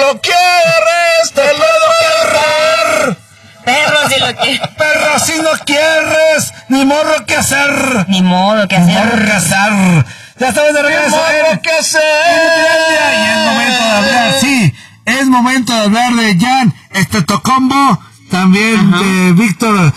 lo quieres, te lo puedo dar. Perro si lo quieres. Perro si no quieres, ni modo que hacer. Ni modo que hacer. Ya estamos de regreso. Ni modo que hacer. Y es momento de hablar, sí. Es momento de hablar de Jan Tocombo, también de Víctor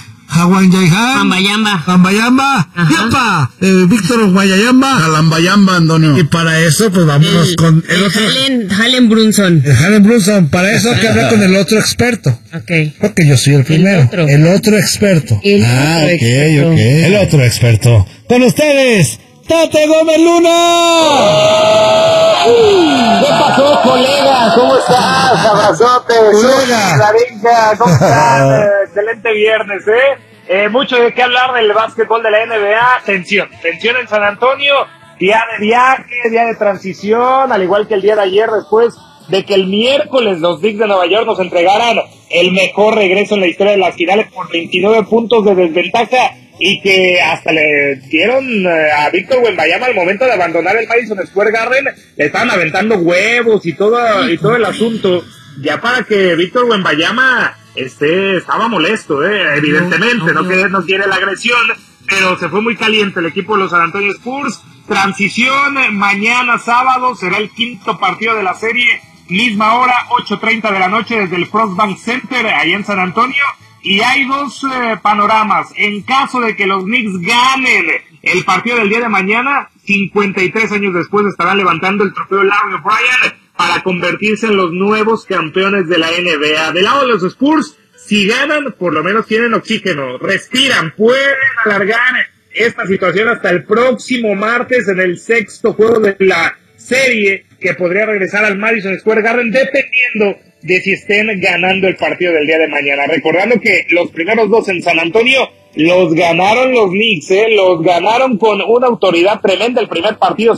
Jambayamba, ¡yapa! Víctor Guayayamba, Jalambayamba, Antonio. y para eso, pues vámonos con el otro. Halen Brunson. Halen Brunson, para eso hay que hablar con el otro experto. Ok. Porque yo soy el primero. El otro experto. El otro experto. El otro experto. Con ustedes, Tate Gómez Luna. ¿Qué pasó, colega? ¿Cómo estás? Abrazote. Colega. Laringa, ¿cómo estás? Excelente viernes, mucho de qué hablar del básquetbol de la NBA. Tensión en San Antonio. Día de viaje, día de transición, al igual que el día de ayer, después de que el miércoles los Knicks de Nueva York nos entregaran el mejor regreso en la historia de las finales por 29 puntos de desventaja, y que hasta le dieron a Víctor Wembanyama al momento de abandonar el Madison Square Garden, le estaban aventando huevos y todo el asunto, ya para que Víctor Wembanyama estaba molesto, evidentemente, no quiere la agresión, pero se fue muy caliente el equipo de los San Antonio Spurs. Transición, mañana sábado será el quinto partido de la serie, misma hora, 8:30 de la noche desde el Frost Bank Center, ahí en San Antonio. Y hay dos panoramas. En caso de que los Knicks ganen el partido del día de mañana, 53 años después estarán levantando el trofeo Larry O'Brien para convertirse en los nuevos campeones de la NBA. Del lado de los Spurs, si ganan, por lo menos tienen oxígeno, respiran, pueden alargar esta situación hasta el próximo martes en el sexto juego de la serie, que podría regresar al Madison Square Garden, dependiendo de si estén ganando el partido del día de mañana. Recordando que los primeros dos en San Antonio los ganaron los Knicks, los ganaron con una autoridad tremenda. El primer partido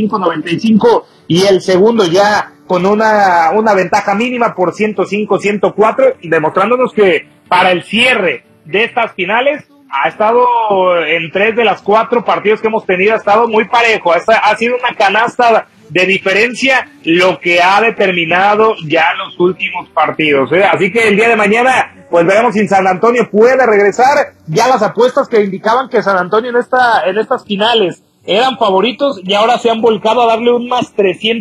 105-95 y el segundo ya con una ventaja mínima por 105-104, demostrándonos que para el cierre de estas finales ha estado en 3 de las 4 partidos que hemos tenido, ha estado muy parejo, ha sido una canasta de diferencia lo que ha determinado ya los últimos partidos, Así que el día de mañana pues veremos si San Antonio puede regresar. Ya las apuestas que indicaban que San Antonio en estas finales eran favoritos, y ahora se han volcado a darle un más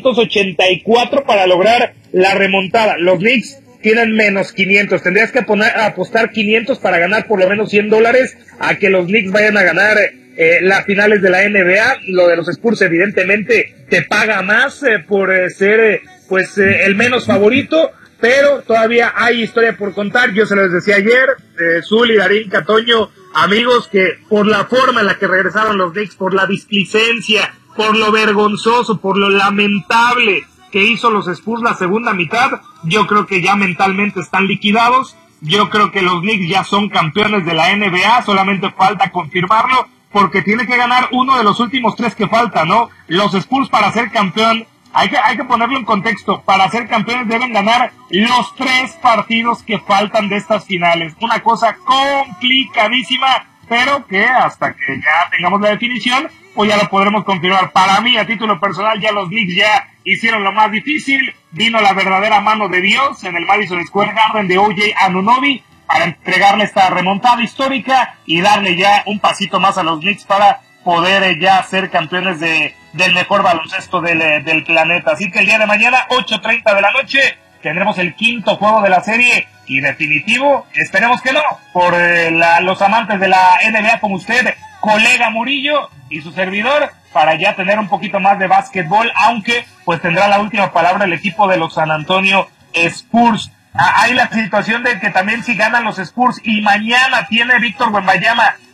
384 para lograr la remontada. Los Knicks tienen menos 500, tendrías que apostar 500 para ganar por lo menos $100 a que los Knicks vayan a ganar las finales de la NBA. Lo de los Spurs evidentemente te paga más por ser el menos favorito, pero todavía hay historia por contar. Yo se los decía ayer, Zul y Darín Catoño, amigos, que por la forma en la que regresaron los Knicks, por la displicencia, por lo vergonzoso, por lo lamentable que hizo los Spurs la segunda mitad, yo creo que ya mentalmente están liquidados. Yo creo que los Knicks ya son campeones de la NBA, solamente falta confirmarlo, porque tiene que ganar uno de los últimos 3 que faltan, ¿no? Los Spurs, para ser campeón, hay que ponerlo en contexto, para ser campeones deben ganar los 3 partidos que faltan de estas finales. Una cosa complicadísima, pero que hasta que ya tengamos la definición, pues ya lo podremos confirmar. Para mí, a título personal, ya los Knicks ya hicieron lo más difícil. Vino la verdadera mano de Dios en el Madison Square Garden de O.J. Anunoby para entregarle esta remontada histórica y darle ya un pasito más a los Knicks para poder ya ser campeones del mejor baloncesto del planeta. Así que el día de mañana, 8:30 de la noche, tendremos el quinto juego de la serie, y definitivo, esperemos que no, por los amantes de la NBA como usted, colega Murillo, y su servidor, para ya tener un poquito más de básquetbol, aunque pues tendrá la última palabra el equipo de los San Antonio Spurs. Hay la situación de que también si ganan los Spurs y mañana tiene Víctor Wembanyama